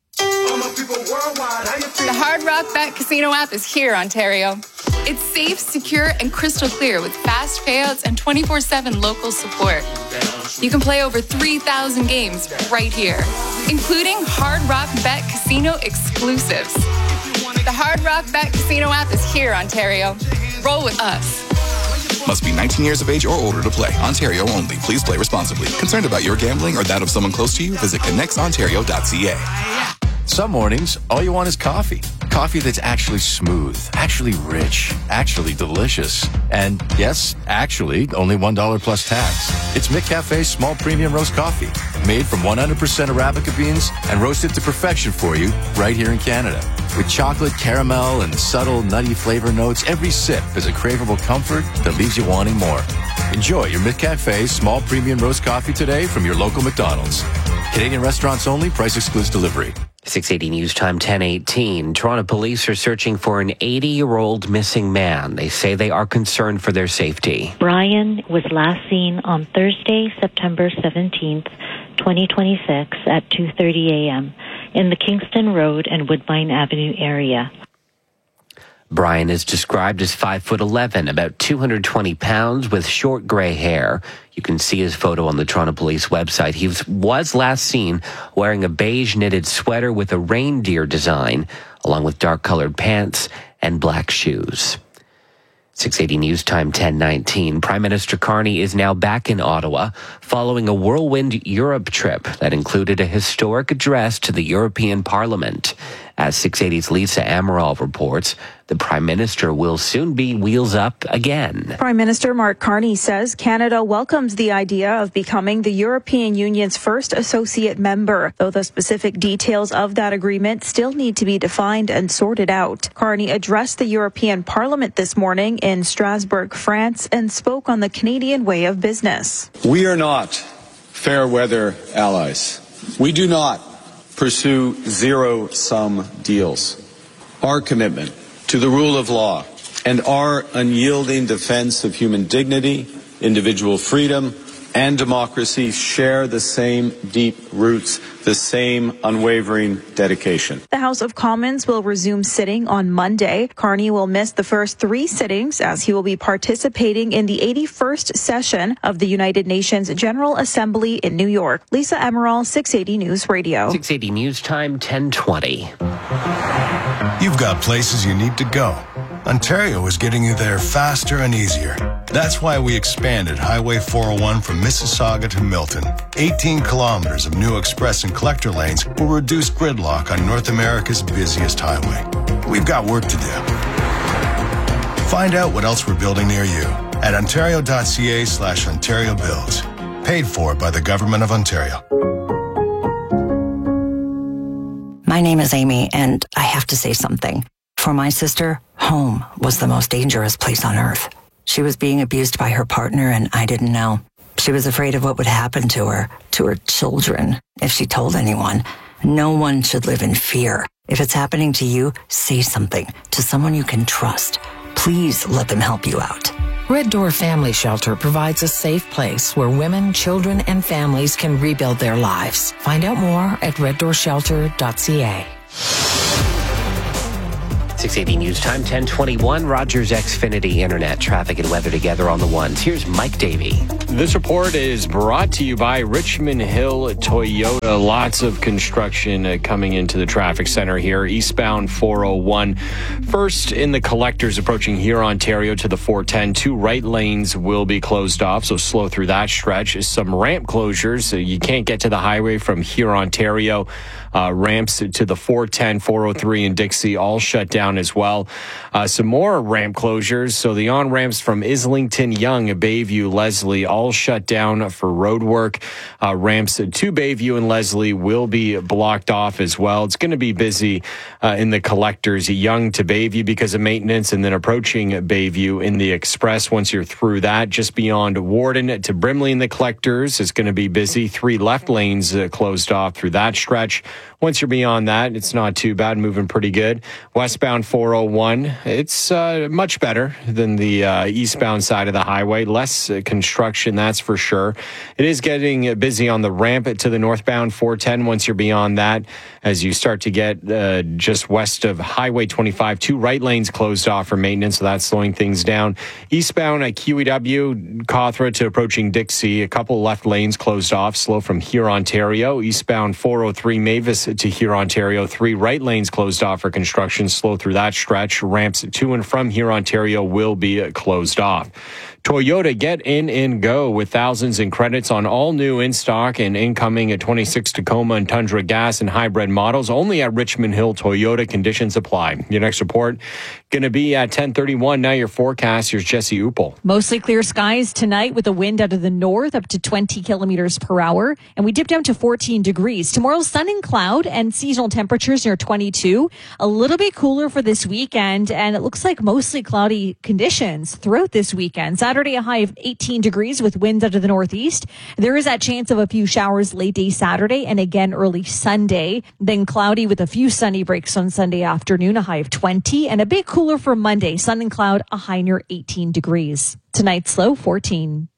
The Hard Rock Bet Casino app is here, Ontario. It's safe, secure, and crystal clear with fast payouts and twenty-four seven local support. You can play over three thousand games right here, including Hard Rock Bet Casino exclusives. The Hard Rock Bet Casino app is here, Ontario. Roll with us. Must be nineteen years of age or older to play. Ontario only. Please play responsibly. Concerned about your gambling or that of someone close to you? Visit connects ontario dot c a. Some mornings, all you want is coffee. Coffee that's actually smooth, actually rich, actually delicious. And yes, actually, only one dollar plus tax. It's McCafe's small premium roast coffee, made from one hundred percent Arabica beans and roasted to perfection for you right here in Canada. With chocolate, caramel, and subtle nutty flavor notes, every sip is a craveable comfort that leaves you wanting more. Enjoy your McCafe's small premium roast coffee today from your local McDonald's. Canadian restaurants only. Price excludes delivery. six eighty News Time ten eighteen. Toronto police are searching for an eighty-year-old missing man. They say they are concerned for their safety. Brian was last seen on Thursday, September seventeenth, twenty twenty-six at two thirty a.m. in the Kingston Road and Woodbine Avenue area. Brian is described as five foot eleven, about two hundred twenty pounds, with short gray hair. You can see his photo on the Toronto Police website. He was, was last seen wearing a beige knitted sweater with a reindeer design, along with dark colored pants and black shoes. six eighty News Time ten nineteen. Prime Minister Carney is now back in Ottawa following a whirlwind Europe trip that included a historic address to the European Parliament. As six eighty's Lisa Amaral reports, the Prime Minister will soon be wheels up again. Prime Minister Mark Carney says Canada welcomes the idea of becoming the European Union's first associate member, though the specific details of that agreement still need to be defined and sorted out. Carney addressed the European Parliament this morning in Strasbourg, France, and spoke on the Canadian way of business. We are not fair weather allies. We do not pursue zero-sum deals. Our commitment to the rule of law and our unyielding defense of human dignity, individual freedom, and democracy share the same deep roots, the same unwavering dedication. The House of Commons will resume sitting on Monday. Carney will miss the first three sittings as he will be participating in the eighty-first session of the United Nations General Assembly in New York. Lisa Amaral, six eighty News Radio. six eighty News Time ten twenty. You've got places you need to go. Ontario is getting you there faster and easier. That's why we expanded Highway four oh one from Mississauga to Milton. eighteen kilometers of new express and collector lanes will reduce gridlock on North America's busiest highway. We've got work to do. Find out what else we're building near you at ontario.ca slash Ontario Builds. Paid for by the Government of Ontario. My name is Amy, and I have to say something. For my sister, home was the most dangerous place on earth. She was being abused by her partner, and I didn't know. She was afraid of what would happen to her, to her children, if she told anyone. No one should live in fear. If it's happening to you, say something to someone you can trust. Please let them help you out. Red Door Family Shelter provides a safe place where women, children, and families can rebuild their lives. Find out more at red door shelter dot c a. six eighty News Time, ten twenty-one. Rogers Xfinity Internet traffic and weather together on the ones. Here's Mike Davey. This report is brought to you by Richmond Hill Toyota. Lots of construction uh, coming into the traffic center here. Eastbound four oh one. First in the collectors approaching here, Ontario to the four ten. Two right lanes will be closed off, so slow through that stretch. Some ramp closures. So you can't get to the highway from here, Ontario. Uh, ramps to the four ten, four oh three, and Dixie all shut down as well. Uh, some more ramp closures. So the on-ramps from Islington, Young, Bayview, Leslie all shut down for road work. Uh, ramps to Bayview and Leslie will be blocked off as well. It's going to be busy uh, in the collectors, Young to Bayview because of maintenance, and then approaching Bayview in the express. Once you're through that, just beyond Warden to Brimley in the collectors, it's going to be busy. Three left lanes uh, closed off through that stretch. Once you're beyond that, it's not too bad, moving pretty good. Westbound four oh one, it's uh, much better than the uh, eastbound side of the highway. Less uh, construction, that's for sure. It is getting busy on the ramp to the northbound four ten once you're beyond that. As you start to get uh, just west of Highway twenty-five, two right lanes closed off for maintenance, so that's slowing things down. Eastbound at Q E W, Cawthra to approaching Dixie, a couple left lanes closed off, slow from here, Ontario. Eastbound four oh three, Mavis to here, Ontario, three right lanes closed off for construction, slow through that stretch. Ramps to and from here, Ontario will be closed off. Toyota, get in and go with thousands in credits on all new in stock and incoming at twenty-six Tacoma and Tundra gas and hybrid models, only at Richmond Hill Toyota. Conditions apply. Your next report going to be at ten thirty-one. Now your forecast. Here's Jesse Upel. Mostly clear skies tonight with a wind out of the north up to twenty kilometers per hour. And we dip down to fourteen degrees. Tomorrow, sun and cloud and seasonal temperatures near twenty-two. A little bit cooler for this weekend. And it looks like mostly cloudy conditions throughout this weekend. Saturday, a high of eighteen degrees with winds out of the northeast. There is that chance of a few showers late day Saturday and again early Sunday. Then cloudy with a few sunny breaks on Sunday afternoon, a high of twenty. And a bit cooler for Monday, sun and cloud, a high near eighteen degrees. Tonight's low, fourteen.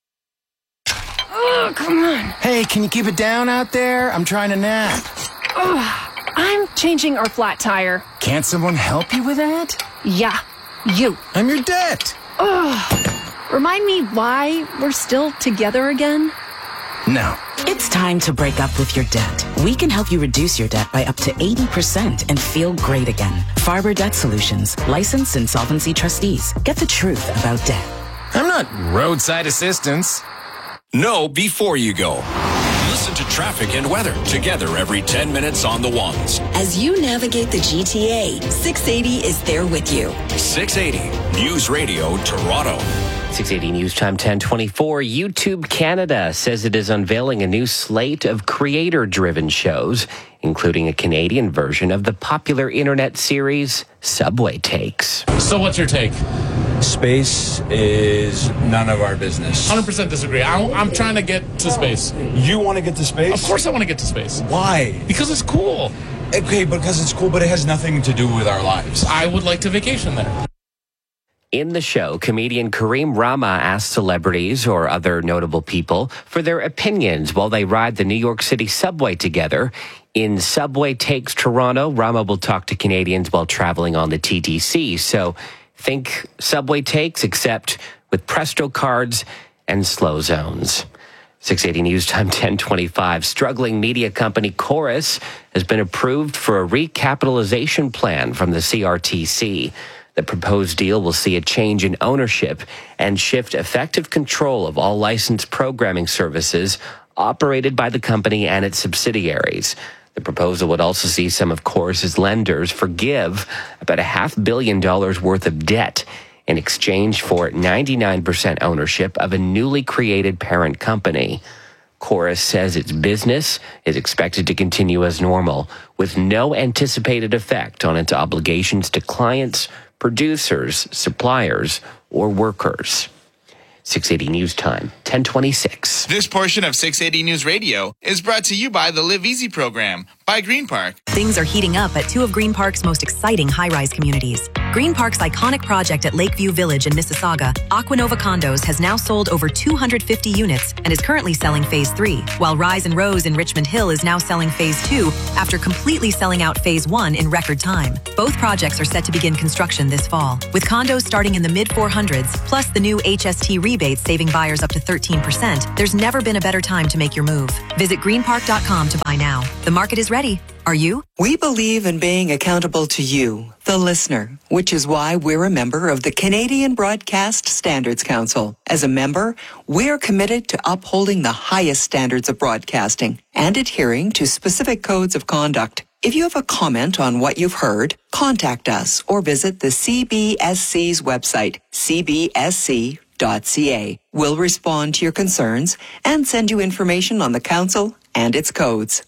Oh, come on. Hey, can you keep it down out there? I'm trying to nap. Oh, I'm changing our flat tire. Can't someone help you with that? Yeah, you. I'm your debt. Oh. Remind me why we're still together again? No. It's time to break up with your debt. We can help you reduce your debt by up to eighty percent and feel great again. Farber Debt Solutions, licensed insolvency trustees. Get the truth about debt. I'm not roadside assistance. Know before you go. Listen to traffic and weather together every ten minutes on the ones. As you navigate the G T A, six eighty is there with you. six eighty News Radio Toronto. six eighty News Time, ten twenty-four. YouTube Canada says it is unveiling a new slate of creator-driven shows, including a Canadian version of the popular internet series Subway Takes. So what's your take? Space is none of our business. one hundred percent disagree. I, I'm trying to get to space. You want to get to space? Of course I want to get to space. Why? Because it's cool. Okay, because it's cool, but it has nothing to do with our lives. I would like to vacation there. In the show, comedian Kareem Rama asked celebrities or other notable people for their opinions while they ride the New York City subway together. In Subway Takes Toronto, Rama will talk to Canadians while traveling on the T T C. So think Subway Takes, except with Presto cards and slow zones. six eighty News Time, ten twenty-five. Struggling media company Chorus has been approved for a recapitalization plan from the C R T C. The proposed deal will see a change in ownership and shift effective control of all licensed programming services operated by the company and its subsidiaries. The proposal would also see some of Chorus's lenders forgive about a half billion dollars worth of debt in exchange for ninety-nine percent ownership of a newly created parent company. Chorus says its business is expected to continue as normal, with no anticipated effect on its obligations to clients, producers, suppliers, or workers. six eighty News Time, ten twenty-six. This portion of six eighty News Radio is brought to you by the Live Easy program by Green Park. Things are heating up at two of Green Park's most exciting high-rise communities. Green Park's iconic project at Lakeview Village in Mississauga, Aquanova Condos, has now sold over two hundred fifty units and is currently selling Phase three, while Rise and Rose in Richmond Hill is now selling Phase two after completely selling out Phase one in record time. Both projects are set to begin construction this fall, with condos starting in the mid four hundreds, plus the new H S T rebates saving buyers up to thirteen percent. There's never been a better time to make your move. Visit green park dot com to buy now. The market is ready. Are you? We believe in being accountable to you, the listener, which is why we're a member of the Canadian Broadcast Standards Council. As a member, we're committed to upholding the highest standards of broadcasting and adhering to specific codes of conduct. If you have a comment on what you've heard, contact us or visit the C B S C's website, c b s c dot c a. We'll respond to your concerns and send you information on the council and its codes.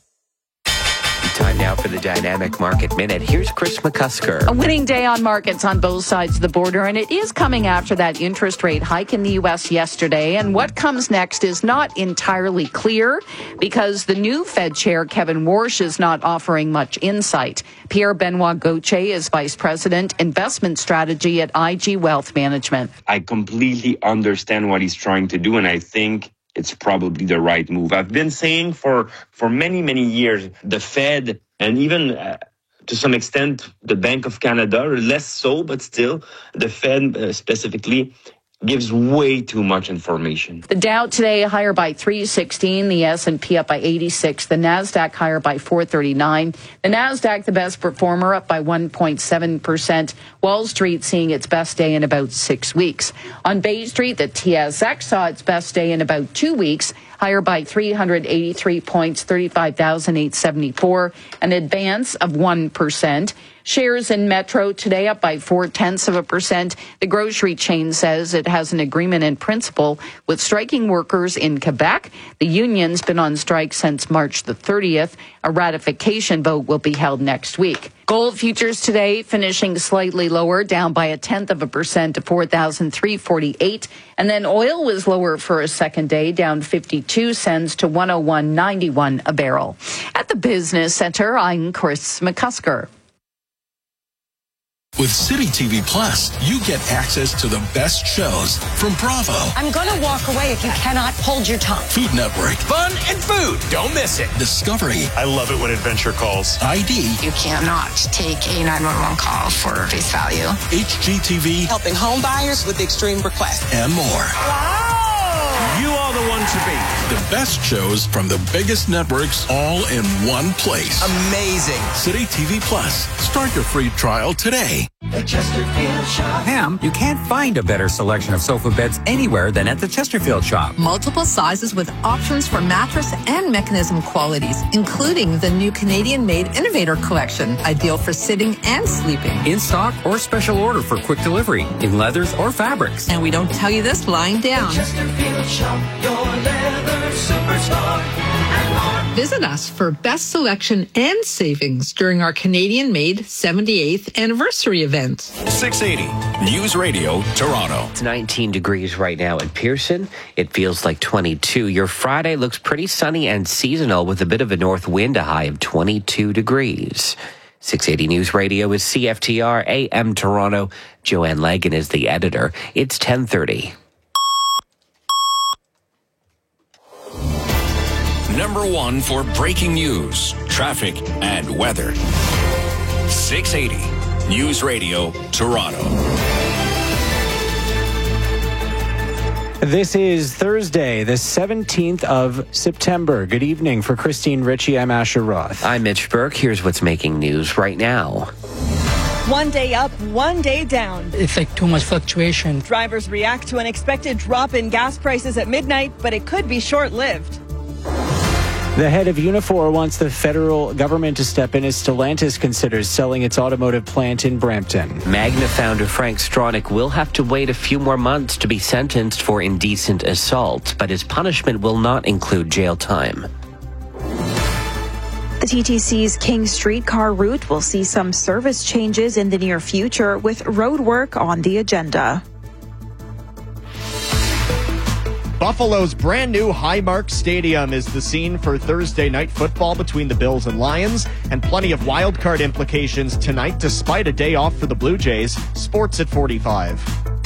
Time now for the Dynamic Market Minute. Here's Chris McCusker. A winning day on markets on both sides of the border, and it is coming after that interest rate hike in the U S yesterday. And what comes next is not entirely clear because the new Fed chair, Kevin Warsh, is not offering much insight. Pierre-Benoit Gauthier is Vice President, Investment Strategy at I G Wealth Management. I completely understand what he's trying to do, and I think it's probably the right move. I've been saying for, for many, many years, the Fed and even uh, to some extent the Bank of Canada, or less so, but still the Fed uh, specifically, gives way too much information. The Dow today higher by three sixteen, the S and P up by eighty-six, the Nasdaq higher by four thirty-nine. The Nasdaq, the best performer, up by one point seven percent. Wall Street seeing its best day in about six weeks. On Bay Street, the T S X saw its best day in about two weeks, higher by three hundred eighty-three points, thirty-five thousand eight hundred seventy-four, an advance of one percent. Shares in Metro today up by four-tenths of a percent. The grocery chain says it has an agreement in principle with striking workers in Quebec. The union's been on strike since March the thirtieth. A ratification vote will be held next week. Gold futures today finishing slightly lower, down by a tenth of a percent to four thousand three hundred forty-eight. And then oil was lower for a second day, down fifty-two cents to one oh one ninety-one a barrel. At the Business Center, I'm Chris McCusker. With City T V Plus, you get access to the best shows from Bravo, I'm going to walk away if you cannot hold your tongue. Food Network, Fun and food. Don't miss it. Discovery, I love it when adventure calls. I D, You cannot take a nine one one call for face value. H G T V, helping home buyers with extreme requests, and more. Wow! You are the one to beat. The best shows from the biggest networks all in one place. Amazing. City T V Plus. Start your free trial today. The Chesterfield Shop. Pam, you can't find a better selection of sofa beds anywhere than at the Chesterfield Shop. Multiple sizes with options for mattress and mechanism qualities, including the new Canadian-made Innovator Collection, ideal for sitting and sleeping. In stock or special order for quick delivery, in leathers or fabrics. And we don't tell you this lying down. The Chesterfield Shop, your leather superstore, and more. Visit us for best selection and savings during our Canadian-made seventy-eighth anniversary event. six eighty News Radio, Toronto. It's nineteen degrees right now in Pearson. It feels like twenty-two. Your Friday looks pretty sunny and seasonal with a bit of a north wind, a high of twenty-two degrees. six eighty News Radio is C F T R A M Toronto. Joanne Lagan is the editor. It's ten thirty. Number one for breaking news, traffic, and weather. six eighty News Radio, Toronto. This is Thursday, the seventeenth of September. Good evening. For Christine Ritchie, I'm Asher Roth. I'm Mitch Burke. Here's what's making news right now. One day up, one day down. It's like too much fluctuation. Drivers react to an expected drop in gas prices at midnight, but it could be short-lived. The head of Unifor wants the federal government to step in as Stellantis considers selling its automotive plant in Brampton. Magna founder Frank Stronach will have to wait a few more months to be sentenced for indecent assault, but his punishment will not include jail time. The T T C's King streetcar route will see some service changes in the near future, with road work on the agenda. Buffalo's brand new Highmark Stadium is the scene for Thursday night football between the Bills and Lions, and plenty of wild card implications tonight despite a day off for the Blue Jays. Sports at forty-five.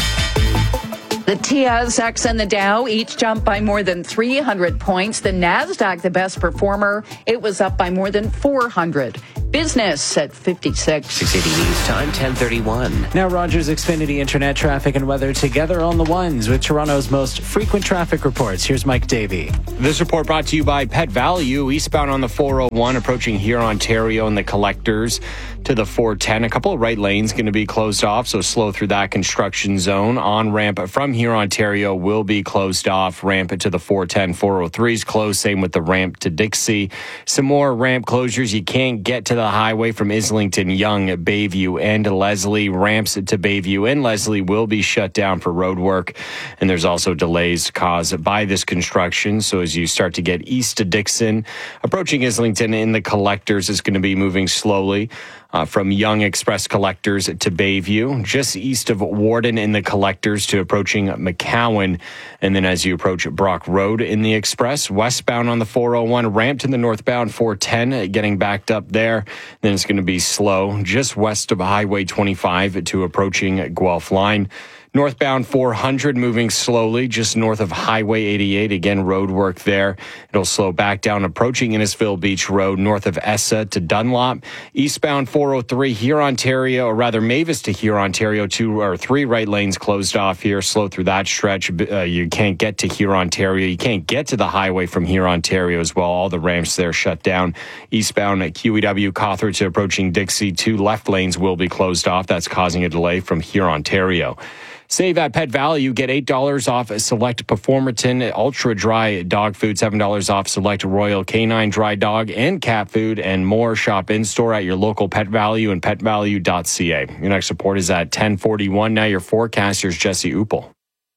The T S X and the Dow each jumped by more than three hundred points. The NASDAQ, the best performer, it was up by more than four hundred. Business at fifty-six. six eighty News Time, ten thirty-one. Now Rogers Xfinity Internet traffic and weather together on the ones with Toronto's most frequent traffic reports. Here's Mike Davey. This report brought to you by Pet Value. Eastbound on the four oh one, approaching here, Ontario, and the Collectors to the four ten. A couple of right lanes going to be closed off, so slow through that construction zone. On ramp from here, Ontario will be closed off. Ramp to the four ten, four oh three is closed. Same with the ramp to Dixie. Some more ramp closures. You can't get to the highway from Islington, Young, Bayview, and Leslie. Ramps to Bayview and Leslie will be shut down for road work. And there's also delays caused by this construction. So as you start to get east to Dixon, approaching Islington in the Collectors is going to be moving slowly. Uh, from Young Express Collectors to Bayview, just east of Warden in the Collectors to approaching McCowan. And then as you approach Brock Road in the Express, westbound on the four oh one, ramp to the northbound four ten, getting backed up there. Then it's going to be slow just west of Highway twenty-five to approaching Guelph Line. Northbound four hundred moving slowly just north of Highway eighty-eight. Again, road work there. It'll slow back down approaching Innisfil Beach Road north of Essa to Dunlop. Eastbound four oh three here, Ontario, or rather Mavis to here, Ontario. Two or three right lanes closed off here. Slow through that stretch. Uh, you can't get to here, Ontario. You can't get to the highway from here, Ontario as well. All the ramps there shut down. Eastbound at Q E W Cawthron to approaching Dixie. Two left lanes will be closed off. That's causing a delay from here, Ontario. Save at Pet Value. Get eight dollars off select Performatin Ultra Dry Dog Food, seven dollars off select Royal Canine Dry Dog and Cat Food, and more. Shop in-store at your local Pet Value and pet value dot c a. Your next report is at ten forty-one. Now your forecaster's Jesse Uppel.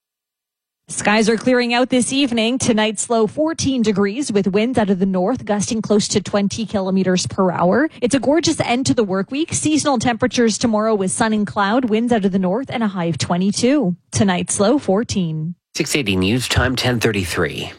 Skies are clearing out this evening. Tonight's low fourteen degrees with winds out of the north gusting close to twenty kilometers per hour. It's a gorgeous end to the work week. Seasonal temperatures tomorrow with sun and cloud, winds out of the north, and a high of twenty-two. Tonight's low fourteen. six eighty News Time, ten thirty-three.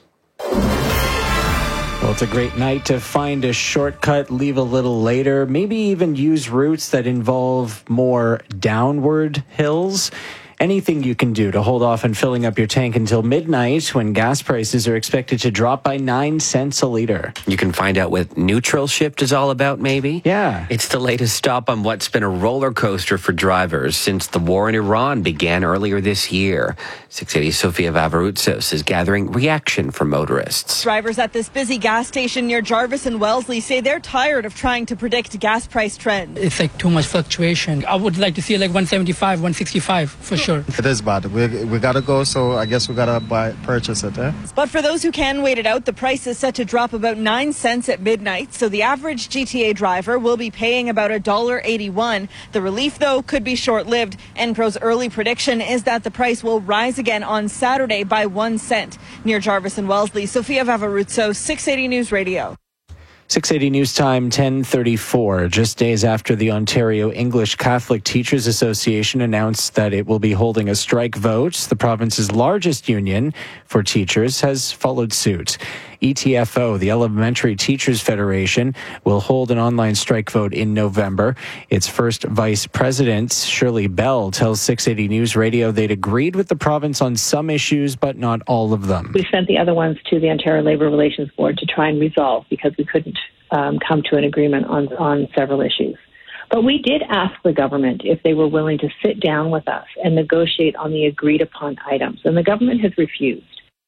Well, it's a great night to find a shortcut, leave a little later, maybe even use routes that involve more downward hills. Anything you can do to hold off on filling up your tank until midnight when gas prices are expected to drop by nine cents a liter. You can find out what Neutral Shift is all about, maybe? Yeah. It's the latest stop on what's been a roller coaster for drivers since the war in Iran began earlier this year. six eighty Sofia Vavaroutsos is gathering reaction from motorists. Drivers at this busy gas station near Jarvis and Wellesley say they're tired of trying to predict gas price trends. It's like too much fluctuation. I would like to see like one seventy-five, one sixty-five for sure. It is bad. We we gotta go, so I guess we gotta buy purchase it. Eh? But for those who can wait it out, the price is set to drop about nine cents at midnight. So the average G T A driver will be paying about one dollar eighty-one. The relief, though, could be short-lived. Enpro's early prediction is that the price will rise again on Saturday by one cent. Near Jarvis and Wellesley, Sofia Vavaroutsos, six eighty News Radio. six eighty News Time, ten thirty-four. Just days after the Ontario English Catholic Teachers Association announced that it will be holding a strike vote, the province's largest union for teachers has followed suit. E T F O, the Elementary Teachers Federation, will hold an online strike vote in November. Its first vice president, Shirley Bell, tells six eighty News Radio they'd agreed with the province on some issues, but not all of them. We sent the other ones to the Ontario Labour Relations Board to try and resolve because we couldn't um, come to an agreement on, on several issues. But we did ask the government if they were willing to sit down with us and negotiate on the agreed upon items, and the government has refused.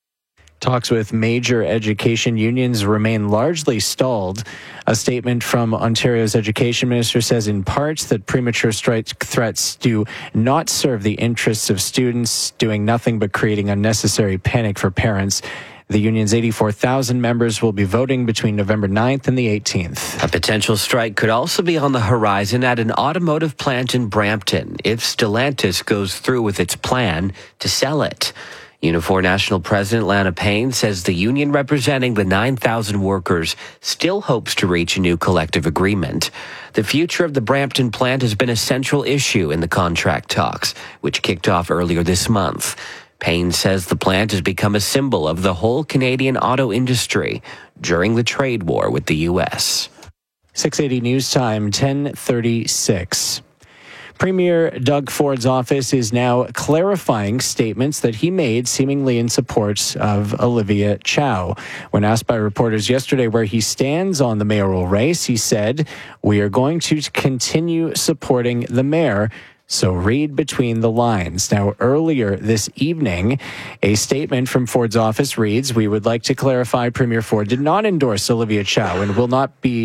Talks with major education unions remain largely stalled. A statement from Ontario's education minister says in part that premature strike threats do not serve the interests of students, doing nothing but creating unnecessary panic for parents. The union's eighty-four thousand members will be voting between November ninth and the eighteenth. A potential strike could also be on the horizon at an automotive plant in Brampton if Stellantis goes through with its plan to sell it. Unifor National President Lana Payne says the union representing the nine thousand workers still hopes to reach a new collective agreement. The future of the Brampton plant has been a central issue in the contract talks, which kicked off earlier this month. Payne says the plant has become a symbol of the whole Canadian auto industry during the trade war with the U S. six eighty News Time, ten thirty-six. Premier Doug Ford's office is now clarifying statements that he made seemingly in support of Olivia Chow. When asked by reporters yesterday where he stands on the mayoral race, he said, "We are going to continue supporting the mayor." So read between the lines. Now, earlier this evening, a statement from Ford's office reads, "We would like to clarify Premier Ford did not endorse Olivia Chow and will not be